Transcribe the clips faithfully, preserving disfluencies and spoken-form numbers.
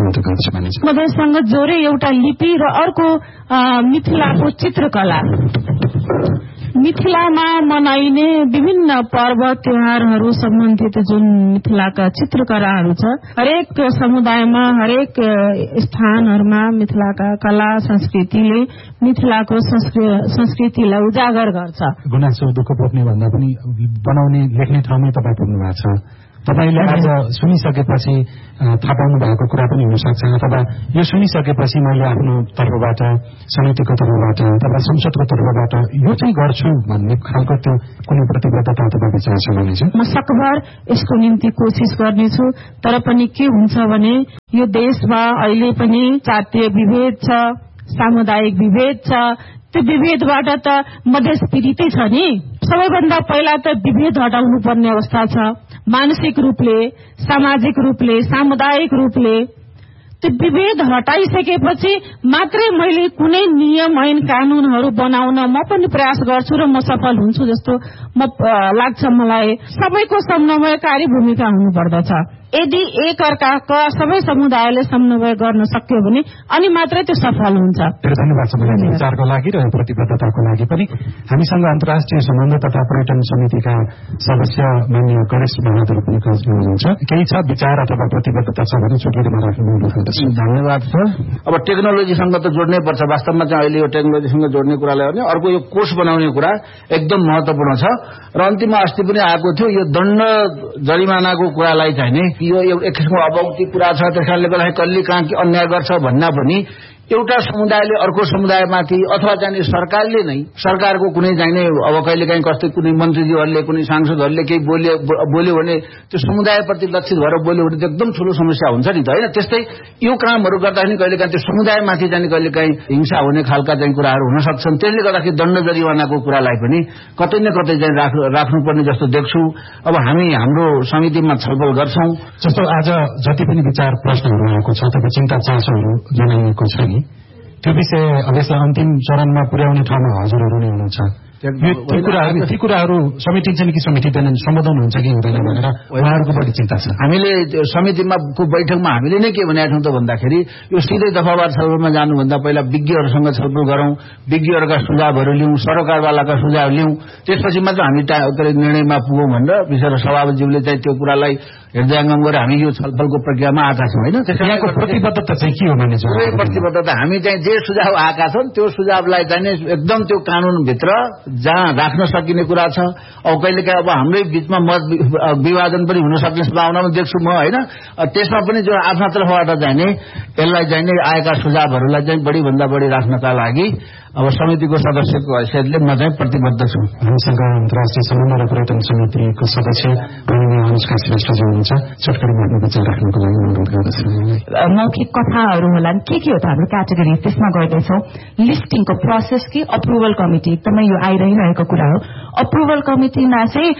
प्रतिबद्ध गर्छ भने मधेससँग जोडे एउटा लिपि र अर्को मिथिलाको चित्रकला। मिथिलामा मनाइने विभिन्न पर्व त्योहारहरू सम्बन्धित जुन मिथिलाका चित्रकलाहरू छ, हरेक समुदायमा हरेक स्थानहरूमा मिथिलाका कला संस्कृतिले मिथिलाको संस्कृतिलाई उजागर गर्छ। गुनासो दुःख पोख्ने भन्दा पनि बनाउने लेख्ने ठाउँमै तपाईँ पुग्नु भएको छ। तपाईले आज सुनिसकेपछि थाहा पाउनु भएको कुरा पनि हुनसक्छ, अथवा यो सुनिसकेपछि मैले आफ्नो तर्फबाट, समितिको तर्फबाट अथवा संसदको तर्फबाट यो चाहिँ गर्छु भन्ने खालको त्यो कुनै प्रतिबद्धता अथवा विचार छ भने चाहिँ म सकभर यसको निम्ति कोसिस गर्नेछु। तर पनि के हुन्छ भने यो देशमा अहिले पनि जातीय विभेद छ, सामुदायिक विभेद छ। त्यो विभेदबाट त मधेस पीडितै छ नि। सबैभन्दा पहिला त विभेद हटाउनु पर्ने अवस्था छ, मानसिक रूपले, सामाजिक रूपले, सामुदायिक रूपले। त्यो विभेद हटाइसकेपछि मात्रै मैले कुनै नियम ऐन कानूनहरू बनाउन म पनि प्रयास गर्छु र म सफल हुन्छु जस्तो म लाग्छ मलाई। सबैको समन्वयकारी भूमिका हुनुपर्दछ। यदि एक अर्काका सबै समुदायले समन्वय गर्न सक्यो भने अनि मात्रै त्यो सफल हुन्छ। धन्यवाद छ मलाई विचारको लागि र प्रतिबद्धताको लागि पनि। हामीसँग अन्तर्राष्ट्रिय सम्बन्ध तथा पर्यटन समितिका सदस्य माननीय गणेश बहादुर पनि हुनुहुन्छ। केही छ विचार अथवा प्रतिबद्धता छ भने चुकीमा राख्नु पर्दछ। धन्यवाद छ। अब टेक्नोलोजीसँग त जोड्नै पर्छ। वास्तवमा चाहिँ अहिले यो टेक्नोलोजीसँग जोड्ने कुरालाई भने अर्को यो कोष बनाउने कुरा एकदम महत्वपूर्ण छ। र अन्तिममा अस्ति पनि आएको थियो यो दण्ड जरिमानाको कुरालाई चाहिँ नि यो एक किसिमको अभौतिक कुरा छ। त्यस कारणले गर्दाखेरि कसले कहाँ के अन्याय गर्छ भन्ना पनि एउटा समुदायले अर्को समुदायमाथि अथवा चाहिँ सरकारले नै सरकारको कुनै चाहिने अब कहिले काहीँ कस्तै कुनै मन्त्रीज्यूहरूले कुनै सांसदहरूले केही बोल्यो बोल्यो भने त्यो समुदायप्रति लक्षित भएर बोल्यो भने त एकदम ठूलो समस्या हुन्छ नि त, होइन? त्यस्तै यो कामहरू गर्दाखेरि कहिले काहीँ त्यो समुदायमाथि चाहिँ कहिले काहीँ हिंसा हुने खालका चाहिँ कुराहरू हुन सक्छन्। त्यसले गर्दाखेरि दण्ड जरिवानाको कुरालाई पनि कतै न कतै चाहिँ राख्नुपर्ने जस्तो देख्छु। अब हामी हाम्रो समितिमा छलफल गर्छौं। जस्तो आज जति पनि विचार प्रश्नहरू आएको छ अथवा चिन्ता चासोहरू जनाइएको छ नि, त्यो विषय अब यसलाई अन्तिम चरणमा पुर्याउने ठाउँमा हजुरहरू नै हुनुहुन्छ। ती कुराहरू ती कुराहरू समेटिन्छन् कि समेटिँदैनन्, सम्बोधन हुन्छ कि हुँदैन भनेर उहाँहरूको बढी चिन्ता छ। हामीले समितिमा को बैठकमा हामीले नै के भनेका छौँ त भन्दाखेरि यो सिधै दफावार छलफलमा जानुभन्दा पहिला विज्ञहरूसँग छलफल गरौं, विज्ञहरूका सुझावहरू लिउँ, सरकारवालाका सुझाव लिउँ, त्यसपछि मात्र हामी निर्णयमा पुगौँ भनेर विशेष सभापतिज्यूले चाहिँ त्यो कुरालाई हृदयङ्गम गरेर हामी यो छलफलको प्रक्रियामा आएका छौँ, होइन? यहाँको प्रतिबद्धता चाहिँ के हो भने प्रतिबद्धता हामी चाहिँ जे सुझाव आएका छन् त्यो सुझावलाई चाहिँ एकदम त्यो कानूनभित्र जहाँ राख्न सकिने कुरा छ। अब कहिलेकाहीँ अब हाम्रै बीचमा मत विभाजन पनि हुन सक्ने सम्भावना पनि देख्छु म, होइन? त्यसमा पनि जो आफ्ना तर्फबाट चाहिँ नि यसलाई चाहिँ नि आएका सुझावहरूलाई चाहिँ बढी भन्दा बढी राख्नका लागि अब समितिको सदस्यको हैसियतले म चाहिँ प्रतिबद्ध छु। हामीसँग अन्तर्राष्ट्रिय सम्बन्ध र पर्यटन समितिको सदस्य अनुष्का श्रेष्ठजी हुनुहुन्छ। छोटकरीमा आफ्नो विचार राख्नुको लागि अनुरोध गर्दछु। मौखिक कथाहरू होला के के हो त हाम्रो क्याटेगोरी त्यसमा गर्दैछौँ। लिस्टिङको प्रोसेस कि अप्रुभल कमिटी एकदमै यो आइरहिरहेको कुरा हो। अप्रुभल कमिटीमा चाहिँ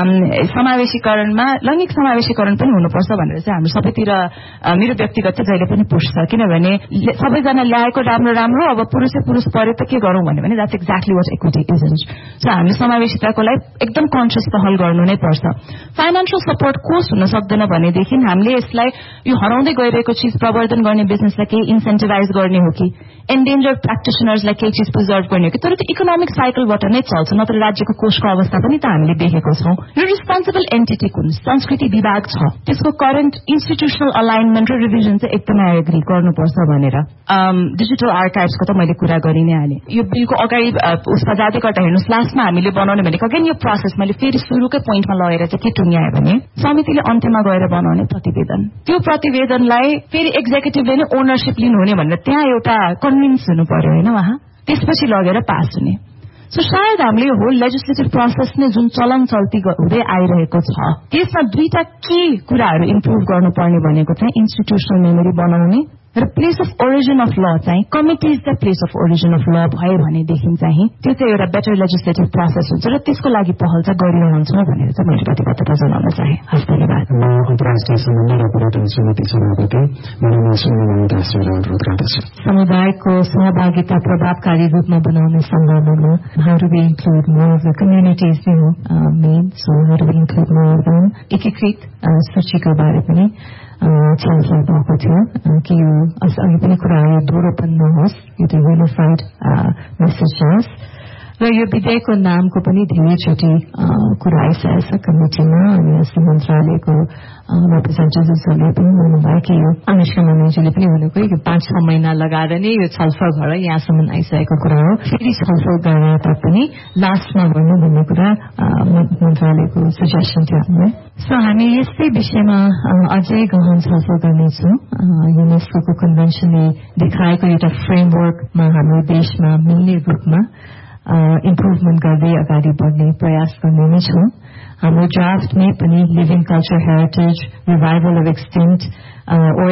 समावेशीकरणमा लैङ्गिक समावेशीकरण पनि हुनुपर्छ भनेर चाहिँ हाम्रो सबैतिर मेरो व्यक्तिगत चाहिँ जहिले पनि पुष्ट छ। किनभने सबैजना ल्याएको राम्रो राम्रो, अब पुरुषै पुरुष परे त के गरौँ भन्यो भने that's exactly what equity isn't. So हामीले समावेशिताको लागि एकदम कन्सियस पहल गर्नु नै पर्छ। फाइनेन्सियल सपोर्ट कोष हुन सक्दैन भनेदेखि हामीले यसलाई यो हराउँदै गइरहेको चिज प्रवर्धन गर्ने बिजनेसलाई केही इन्सेन्टिभाइज गर्ने हो कि एन्डेन्जर्ड प्र्याक्टिसनर्सलाई केही चिज प्रिजर्भ गर्ने हो कि, तर त्यो इकोनोमिक साइकलबाट नै चल्छ, नत्र राज्यको कोषको अवस्था पनि त हामीले देखेको छौँ। यो रिस्पोन्सिबल एन्टिटी कुन संस्कृति विभाग छ, त्यसको करेन्ट इन्स्टिट्युसनल अलाइनमेन्ट र रिभिजन चाहिँ एकदमै एग्री गर्नुपर्छ भनेर। डिजिटल आर्काइभ्सको त मैले कुरा गरि नै हालेँ। यो बिलको अगाडि उसमा जाँदै गर्दा हेर्नुहोस् लास्टमा हामीले बनाउने भनेको अगेन यो प्रोसेस मैले फेरि सुरुकै पोइन्टमा लगेर चाहिँ के टुङ्ग्याएँ भने समितिले अन्त्यमा गएर बनाउने प्रतिवेदन, त्यो प्रतिवेदनलाई फेरि एक्जिक्युटिभले नै ओनरसिप लिनुहुने भनेर त्यहाँ एउटा कन्भिन्स हुनु पर्यो, होइन? उहाँ त्यसपछि लगेर पास हुने। सो सायद हामीले यो होल लेजिस्लेटिभ प्रोसेस नै जुन चलन चल्ती हुँदै आइरहेको छ त्यसमा दुईटा के कुराहरू इम्प्रुभ गर्नुपर्ने भनेको चाहिँ इन्स्टिट्युसनल मेमोरी बनाउने र प्लेस अफ ओरिजिन अफ ल चाहिँ committee is the place of origin of ल भयो भनेदेखि चाहिँ त्यो चाहिँ एउटा बेटर लेजिस्लेटिभ प्रोसेस हुन्छ र त्यसको लागि पहल चाहिँ गरिरहन्छौँ भनेर चाहिँ मैले प्रतिबद्धता जनाउन चाहे। हस्, धन्यवाद। म अन्तर्राष्ट्रिय सम्बन्ध र पर्यटन समिति सभापति माननीय सुनिल दासजीलाई अनुरोध गर्दछु। समुदायको सहभागिता प्रभावकारी रूपमा बनाउने सन्दर्भमा how do we include more of the communities you know uh, made, so how do we include more of them, एकीकृत सूचीको बारे पनि छलफल भएको थियो कि यो अघि पनि कुरा यो दोहोरोपन नहोस्, यो त युनिफाइड मेसेज होस्। र यो विधेयकको नामको पनि धेरैचोटि कुरा आइसकेको छ कमिटीमा, अनि यस्तो मन्त्रालयको रिप्रेजेन्टेटिभ्सहरूले पनि भन्नुभयो कि यो अनुष्का मनोजीले पनि भन्नुभयो कि पाँच छ महिना लगाएर नै यो छलफल भएर यहाँसम्म आइसकेको कुरा हो। फेरि छलफल गरे तापनि लास्टमा भन्नु भन्ने कुरा मन्त्रालयको सजेसन थियो हामीलाई। सो हामी यस्तै विषयमा अझै गहन छलफल गर्नेछौँ। युनेस्को कन्भेन्सनले देखाएको एउटा फ्रेमवर्कमा हाम्रो देशमा मिल्ने रूपमा इम्प्रुभमेन्ट गर्दै अगाडि बढ्ने प्रयास गर्ने नै छौं। हाम्रो ड्राफ्टमै पनि living culture heritage, revival of एक्सटिन्क्ट